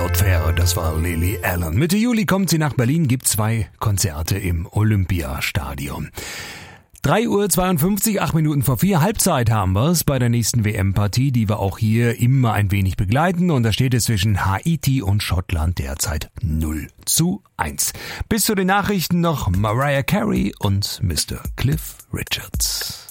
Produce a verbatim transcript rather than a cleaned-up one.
Not Fair, das war Lily Allen. Mitte Juli kommt sie nach Berlin, gibt zwei Konzerte im Olympiastadion. drei Uhr zweiundfünfzig, acht Minuten vor vier, Halbzeit haben wir es bei der nächsten W M-Partie, die wir auch hier immer ein wenig begleiten. Und da steht es zwischen Haiti und Schottland derzeit null zu eins. Bis zu den Nachrichten noch Mariah Carey und Mister Cliff Richards.